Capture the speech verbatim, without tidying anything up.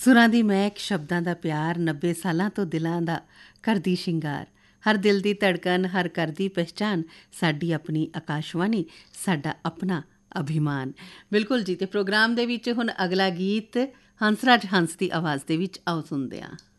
ਸੁਰਾਂ ਦੀ ਮਹਿਕ, ਸ਼ਬਦਾਂ ਦਾ ਪਿਆਰ, ਨੱਬੇ ਸਾਲਾਂ ਤੋਂ ਦਿਲਾਂ ਦਾ ਕਰਦੀ ਸ਼ਿੰਗਾਰ, ਹਰ ਦਿਲ ਦੀ ਧੜਕਨ, ਹਰ ਕਰਦੀ ਪਹਿਚਾਨ, ਸਾਡੀ ਆਪਣੀ ਆਕਾਸ਼ਵਾਣੀ, ਸਾਡਾ ਆਪਣਾ ਅਭਿਮਾਨ। ਬਿਲਕੁਲ ਜੀ। ਅਤੇ ਪ੍ਰੋਗਰਾਮ ਦੇ ਵਿੱਚ ਹੁਣ ਅਗਲਾ ਗੀਤ ਹੰਸਰਾਜ ਹੰਸ ਦੀ ਆਵਾਜ਼ ਦੇ ਵਿੱਚ ਆਓ ਸੁਣਦੇ ਹਾਂ।